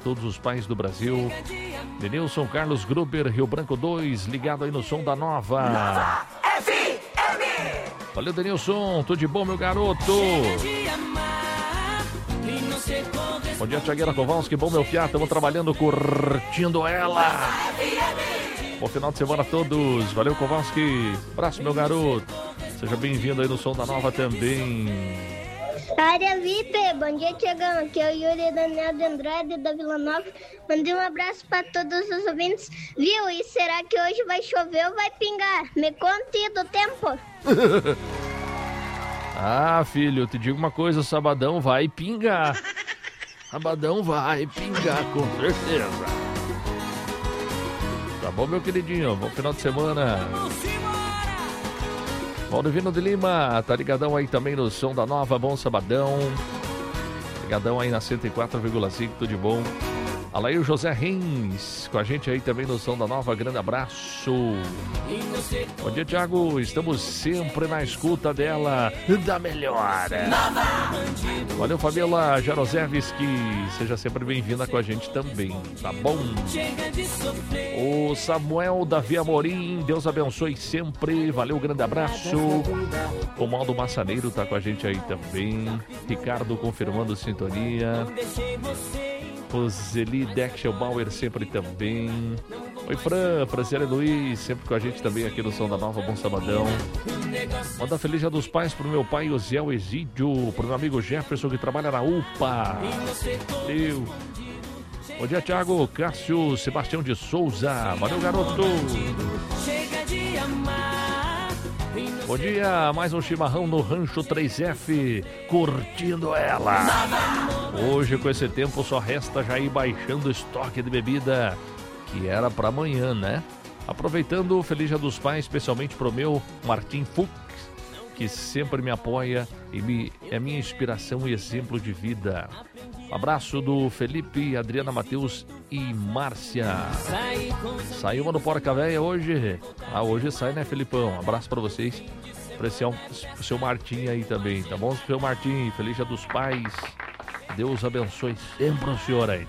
todos os pais do Brasil. Denilson Carlos Gruber, Rio Branco 2, ligado aí no som da Nova FM. Valeu, Denilson, tudo de bom, meu garoto? Bom dia, Tiagueira Kowalski, bom, meu fiat, estamos trabalhando, curtindo ela. Bom final de semana a todos, valeu, Kowalski, abraço, meu garoto. Seja bem-vindo aí no som da Nova também. Área VIP, bom dia, Tiagão. Aqui é o Yuri Daniel de Andrade, da Vila Nova. Mandei um abraço para todos os ouvintes. Viu? E será que hoje vai chover ou vai pingar? Me conte do tempo. Ah, filho, eu te digo uma coisa, sabadão vai pingar. Sabadão vai pingar, com certeza. Tá bom, meu queridinho? Bom final de semana. Valdivino de Lima, tá ligadão aí também no som da Nova, bom sabadão. Ligadão aí na 104,5, tudo de bom. Alair José Reis, com a gente aí também no som da Nova, grande abraço. Bom dia, Thiago, estamos sempre na escuta dela, da melhor. Valeu, Fabiola Jarosevski, seja sempre bem-vinda com a gente também, tá bom? O Samuel Davi Amorim, Deus abençoe sempre, valeu, grande abraço. O Maldo Massaneiro tá com a gente aí também. Ricardo confirmando sintonia. Roseli Dexelbauer sempre também. Oi, Franciele Luiz, sempre com a gente também aqui no Som da Nova, bom sabadão. Manda feliz dia dos pais pro meu pai Osiel Exídio, pro meu amigo Jefferson que trabalha na UPA. Valeu. Bom dia, Thiago, Cássio Sebastião de Souza, valeu, garoto. Bom dia, mais um chimarrão no Rancho 3F, curtindo ela. Hoje, com esse tempo, só resta já ir baixando o estoque de bebida, que era para amanhã, né? Aproveitando o Feliz Dia dos Pais, especialmente pro meu Martim Fux, que sempre me apoia e é minha inspiração e exemplo de vida. Abraço do Felipe, Adriana Matheus e Márcia. Saiu uma do Porca Véia hoje? Ah, hoje sai, né, Felipão? Abraço pra vocês. Pra esse seu Martim aí também, tá bom? Seu Martim, Feliz Dia dos Pais. Deus abençoe sempre o senhor aí.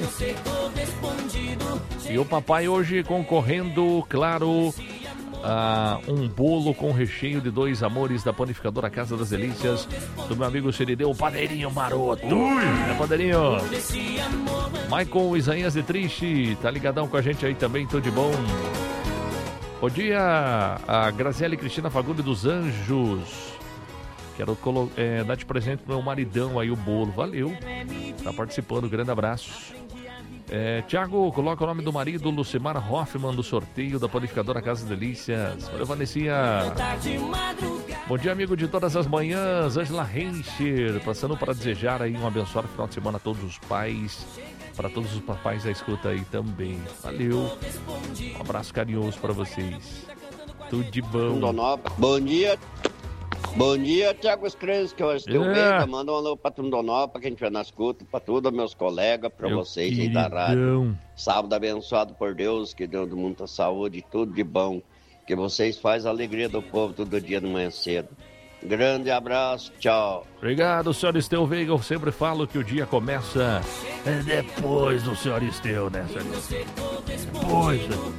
E o papai hoje concorrendo, claro, a um bolo com recheio de 2 amores da panificadora Casa das Delícias, do meu amigo Serideu, o Padeirinho Maroto. É, Padeirinho. Michael Isaías de Triste, tá ligadão com a gente aí também, tudo de bom. Bom dia, a Graziele Cristina Fagundes dos Anjos. Quero dar de presente pro meu maridão aí o bolo, valeu. Tá participando, grande abraço. Tiago, coloca o nome do marido, Lucimar Hoffman, do sorteio da panificadora Casa Delícias. Valeu, Vanessinha. Bom dia, amigo de todas as manhãs, Angela Reicher, passando para desejar aí um abençoado final de semana a todos os pais, para todos os papais da escuta aí também. Valeu, um abraço carinhoso para vocês. Tudo de bom. Bom dia. Bom dia, Thiago Screns, que eu estou bem. Manda um alô pra Tundonó, pra quem estiver na escuta, pra todos meus colegas, pra vocês aí da rádio. Sábado abençoado por Deus, que Deus do muita saúde, tudo de bom. Que vocês fazem a alegria do povo todo dia de manhã cedo. Grande abraço, tchau. Obrigado, senhor Esteu Veiga. Eu sempre falo que o dia começa depois do senhor Esteu, né, senhor? Depois.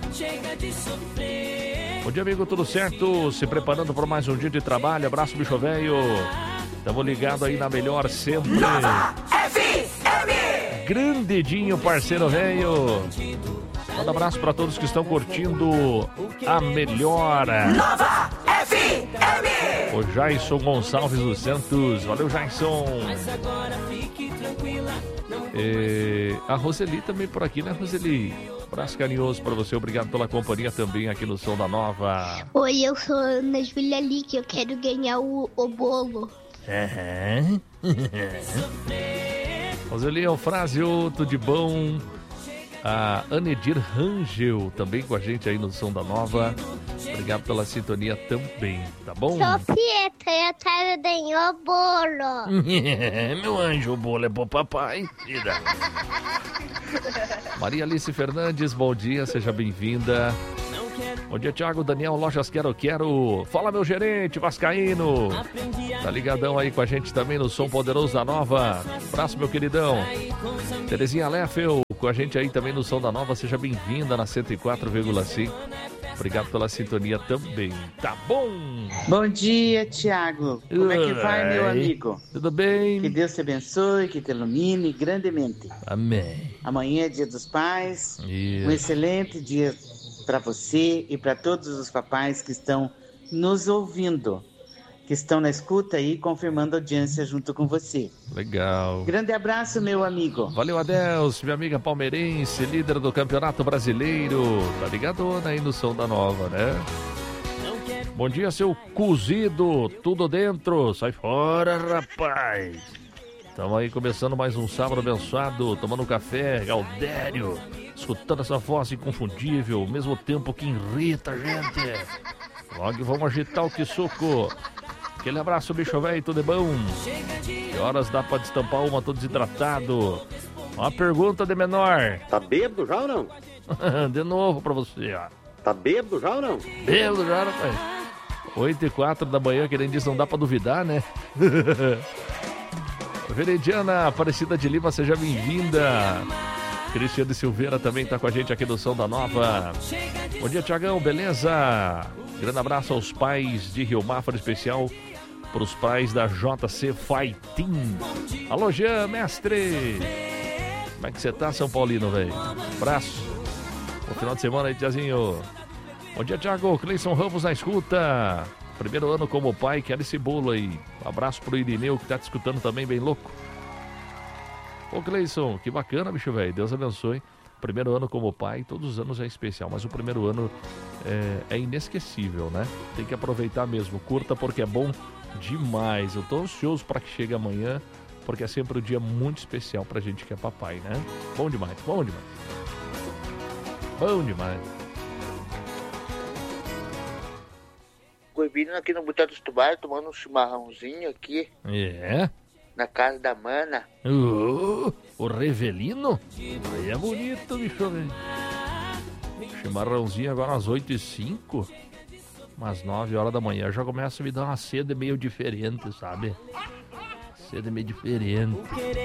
Bom dia, amigo, tudo certo? Se preparando para mais um dia de trabalho. Abraço, bicho velho. Tamo ligado aí na melhor sempre. Nova FM. Grandedinho, parceiro velho. Manda abraço para todos que estão curtindo a melhor. Nova FM. O Jason Gonçalves dos Santos. Valeu, Jason. A Roseli também por aqui, né, Roseli? Abraço carinhoso para você, obrigado pela companhia também aqui no Som da Nova. Oi, eu sou Ana Júlia Lick, eu quero ganhar o bolo. Roseli Eufrásio, tudo de bom? A Anedir Rangel também com a gente aí no Som da Nova. Obrigado pela sintonia também, tá bom? Sofieta, eu quero ganhar o bolo. Meu anjo, o bolo é pro papai. Maria Alice Fernandes, bom dia, seja bem-vinda. Bom dia, Thiago, Daniel, Lojas Quero. Fala, meu gerente vascaíno. Tá ligadão aí com a gente também no Som Poderoso da Nova. Abraço, meu queridão. Terezinha Leffel, com a gente aí também no Som da Nova. Seja bem-vinda na 104,5. Obrigado pela sintonia também. Tá bom? Bom dia, Tiago. Como é que vai, meu amigo? Tudo bem? Que Deus te abençoe, que te ilumine grandemente. Amém. Amanhã é Dia dos Pais. Isso. Um excelente dia para você e para todos os papais que estão nos ouvindo, que estão na escuta aí, confirmando a audiência junto com você. Legal. Grande abraço, meu amigo. Valeu, Adeus, minha amiga palmeirense, líder do Campeonato Brasileiro. Tá ligadona aí no Som da Nova, né? Bom dia, seu cozido, tudo dentro. Sai fora, rapaz. Estamos aí começando mais um sábado abençoado, tomando um café, Galdério, escutando essa voz inconfundível, ao mesmo tempo que irrita a gente. Logo vamos agitar o que suco. Aquele abraço, bicho velho, tudo é bom? Que horas dá pra destampar uma, todo desidratado? Uma pergunta de menor. Tá bêbado já ou não? De novo pra você, ó. Tá bêbado já ou não? Bêbado já, rapaz. 8h04 da manhã, que nem diz, não dá pra duvidar, né? Veridiana Aparecida de Lima, seja bem-vinda. Cristiano Silveira também tá com a gente aqui do Som da Nova. Bom dia, Tiagão, beleza? Grande abraço aos pais de Rio Mafra, especial para os pais da JC Fighting. Alô, Jean, mestre. Como é que você tá, São Paulino, velho? Abraço. Bom final de semana aí, Tiazinho. Bom dia, Thiago. Cleison Ramos na escuta. Primeiro ano como pai, quero esse bolo aí. Um abraço pro Irineu, que tá te escutando também, bem louco. Ô, Cleison, que bacana, bicho velho. Deus abençoe. Primeiro ano como pai, todos os anos é especial, mas o primeiro ano é inesquecível, né? Tem que aproveitar mesmo. Curta porque é bom demais. Eu tô ansioso para que chegue amanhã, porque é sempre um dia muito especial pra gente que é papai, né? Bom demais, bom demais. Bom demais. Vindo aqui no Boteco dos Tubarões, tomando um chimarrãozinho aqui. É? Na casa da mana. O Revelino? Aí é bonito, bicho, velho. Chimarrãozinho agora às 8h05. Umas 9 horas da manhã. Já começa a me dar uma sede meio diferente, sabe? Sede meio diferente.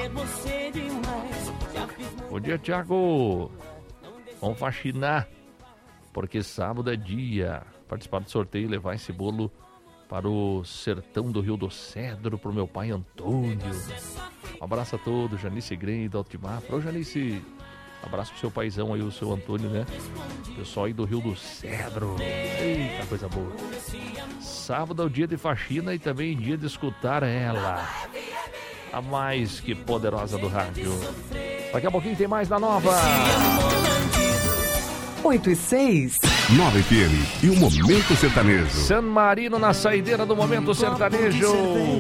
Bom dia, Thiago. Vamos faxinar, porque sábado é dia. Participar do sorteio e levar esse bolo para o sertão do Rio do Cedro, para o meu pai Antônio. Um abraço a todos, Janice Grey, da Altimafra. Ô, Janice, abraço pro seu paizão aí, o seu Antônio, né? Pessoal aí do Rio do Cedro. Eita, coisa boa. Sábado é o dia de faxina e também dia de escutar ela, a mais que poderosa do rádio. Daqui a pouquinho tem mais na Nova. 8h06. 9 FM e o Momento Sertanejo. San Marino na saideira do Momento Sertanejo.